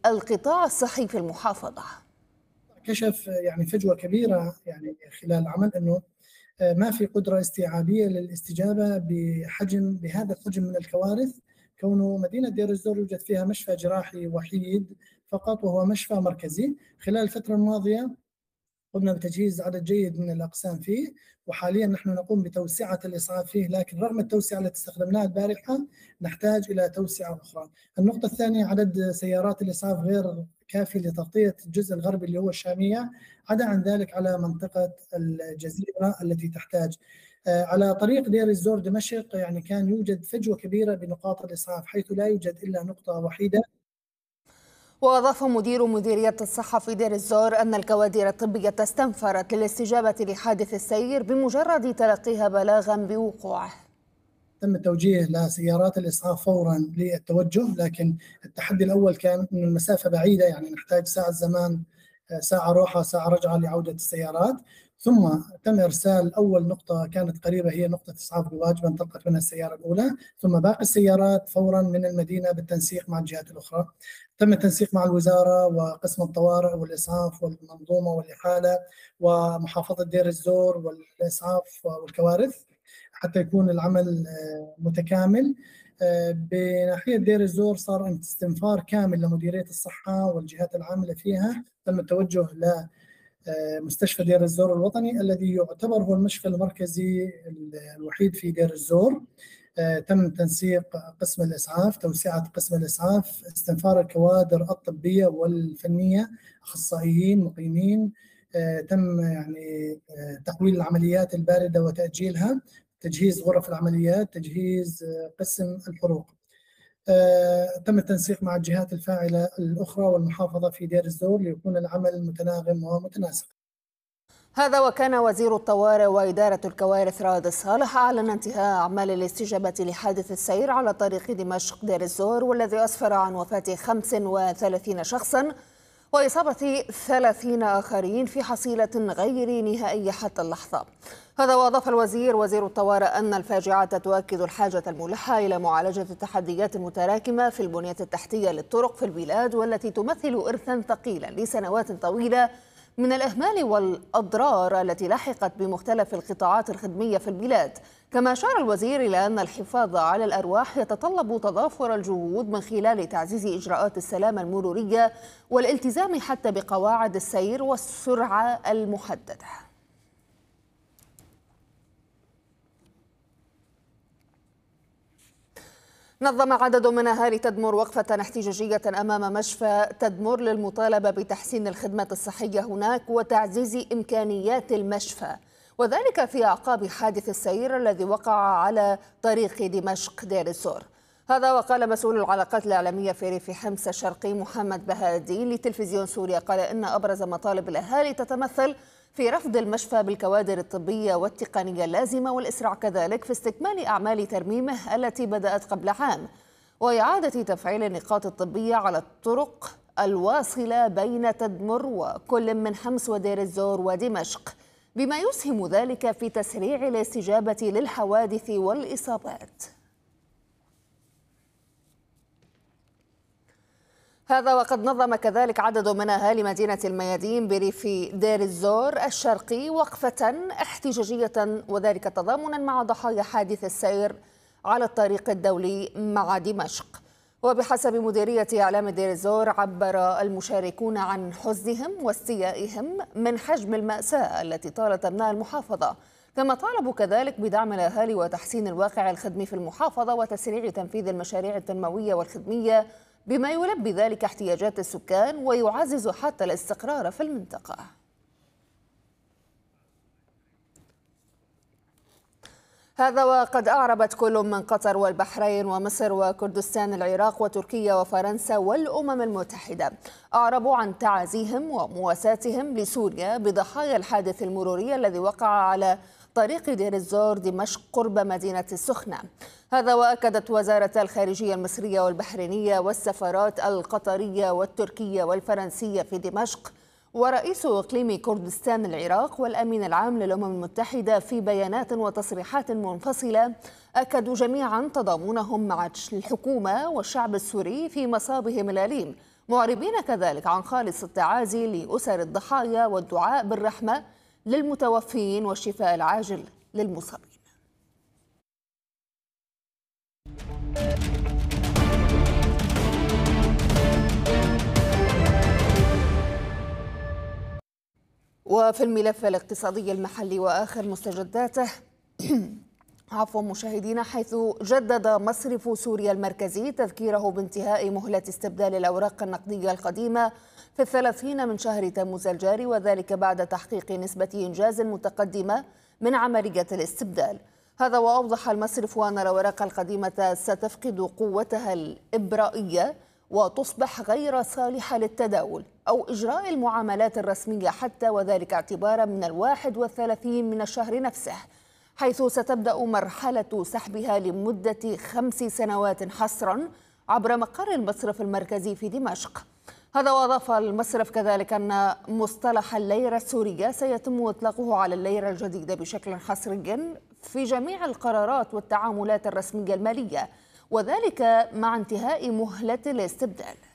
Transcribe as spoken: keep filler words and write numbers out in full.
القطاع الصحي في المحافظة. كشف يعني فجوة كبيرة يعني خلال العمل أنه ما في قدرة استيعابية للاستجابة بحجم بهذا الحجم من الكوارث، كونه مدينة دير الزور يوجد فيها مشفى جراحي وحيد فقط وهو مشفى مركزي. خلال الفترة الماضية قمنا بتجهيز عدد جيد من الأقسام فيه، وحاليا نحن نقوم بتوسعة الإسعاف فيه، لكن رغم التوسعة التي استخدمناها البارحة نحتاج إلى توسعة أخرى. النقطة الثانية عدد سيارات الإسعاف غير كافي لتغطية الجزء الغربي اللي هو الشامية، عدا عن ذلك على منطقة الجزيرة التي تحتاج. على طريق دير الزور دمشق يعني كان يوجد فجوة كبيرة بنقاط الإسعاف، حيث لا يوجد إلا نقطة وحيدة. وأضاف مدير مديرية الصحة في دير الزور أن الكوادر الطبية استنفرت للاستجابة لحادث السير بمجرد تلقيها بلاغا بوقوعه. تم التوجيه لسيارات الإسعاف فورا للتوجه، لكن التحدي الأول كان أن المسافة بعيدة، يعني نحتاج ساعة زمان، ساعة روحة ساعة رجعة لعودة السيارات. ثم تم إرسال أول نقطة كانت قريبة هي نقطة إسعاف بواجبة انطلقت منها السيارة الأولى، ثم باقي السيارات فورا من المدينة بالتنسيق مع الجهات الأخرى. تم التنسيق مع الوزارة وقسم الطوارئ والإسعاف والمنظومة والإحالة ومحافظة دير الزور والإسعاف والكوارث حتى يكون العمل متكامل. بناحية دير الزور صار استنفار كامل لمديرية الصحة والجهات العاملة فيها، تم التوجه لمستشفى دير الزور الوطني الذي يعتبر هو المشفى المركزي الوحيد في دير الزور. تم تنسيق قسم الإسعاف، توسعة قسم الإسعاف، استنفار الكوادر الطبية والفنية، أخصائيين مقيمين. تم يعني تحويل العمليات الباردة وتأجيلها، تجهيز غرف العمليات، تجهيز قسم الحروق. تم التنسيق مع الجهات الفاعلة الأخرى والمحافظة في دير الزور ليكون العمل متناغم ومتناسق. هذا وكان وزير الطوارئ وإدارة الكوارث رائد الصالح أعلن انتهاء أعمال الاستجابة لحادث السير على طريق دمشق دير الزور، والذي أسفر عن وفاة خمس وثلاثين شخصا وإصابة ثلاثين آخرين في حصيلة غير نهائية حتى اللحظة. هذا وأضاف الوزير وزير الطوارئ أن الفاجعة تؤكد الحاجة الملحة إلى معالجة التحديات المتراكمة في البنية التحتية للطرق في البلاد، والتي تمثل إرثا ثقيلا لسنوات طويلة من الإهمال والأضرار التي لحقت بمختلف القطاعات الخدمية في البلاد. كما أشار الوزير إلى أن الحفاظ على الأرواح يتطلب تضافر الجهود من خلال تعزيز إجراءات السلامة المرورية والالتزام حتى بقواعد السير والسرعة المحددة. نظم عدد من أهالي تدمر وقفة احتجاجية أمام مشفى تدمر للمطالبة بتحسين الخدمات الصحية هناك وتعزيز إمكانيات المشفى، وذلك في أعقاب حادث السير الذي وقع على طريق دمشق دير الزور. هذا وقال مسؤول العلاقات الإعلامية في ريف حمص الشرقي محمد بهادي لتلفزيون سوريا، قال إن أبرز مطالب الأهالي تتمثل في رفض المشفى بالكوادر الطبية والتقنية اللازمة، والإسراع كذلك في استكمال أعمال ترميمه التي بدأت قبل عام، وإعادة تفعيل النقاط الطبية على الطرق الواصلة بين تدمر وكل من حمص ودير الزور ودمشق، بما يسهم ذلك في تسريع الاستجابة للحوادث والإصابات. هذا وقد نظم كذلك عدد من أهالي مدينة الميادين بريف دير الزور الشرقي وقفة احتجاجية، وذلك تضامنا مع ضحايا حادث السير على الطريق الدولي مع دمشق. وبحسب مديرية إعلام دير الزور عبر المشاركون عن حزنهم واستيائهم من حجم المأساة التي طالت أبناء المحافظة، كما طالبوا كذلك بدعم الأهالي وتحسين الواقع الخدمي في المحافظة وتسريع تنفيذ المشاريع التنموية والخدمية بما يلبي ذلك احتياجات السكان ويعزز حتى الاستقرار في المنطقة. هذا وقد أعربت كل من قطر والبحرين ومصر وكردستان العراق وتركيا وفرنسا والأمم المتحدة أعربوا عن تعازيهم ومواساتهم لسوريا بضحايا الحادث المروري الذي وقع على طريق دير الزور دمشق قرب مدينة السخنة. هذا وأكدت وزارة الخارجية المصرية والبحرينية والسفارات القطرية والتركية والفرنسية في دمشق ورئيس إقليم كردستان العراق والأمين العام للأمم المتحدة في بيانات وتصريحات منفصلة أكدوا جميعا تضامنهم مع الحكومة والشعب السوري في مصابهم الأليم معربين كذلك عن خالص التعازي لأسر الضحايا والدعاء بالرحمة للمتوفين والشفاء العاجل للمصابين. وفي الملف الاقتصادي المحلي وآخر مستجداته عفوا مشاهدينا، حيث جدد مصرف سوريا المركزي تذكيره بانتهاء مهلة استبدال الأوراق النقدية القديمة في الثلاثين من شهر تموز الجاري، وذلك بعد تحقيق نسبة إنجاز متقدمة من عملية الاستبدال. هذا وأوضح المصرف أن الأوراق القديمة ستفقد قوتها الإبرائية وتصبح غير صالحة للتداول أو إجراء المعاملات الرسمية حتى، وذلك اعتبارا من الواحد والثلاثين من الشهر نفسه، حيث ستبدأ مرحلة سحبها لمدة خمس سنوات حصرا عبر مقر المصرف المركزي في دمشق. هذا وأضاف المصرف كذلك أن مصطلح الليرة السورية سيتم إطلاقه على الليرة الجديدة بشكل حصري في جميع القرارات والتعاملات الرسمية المالية، وذلك مع انتهاء مهلة الاستبدال.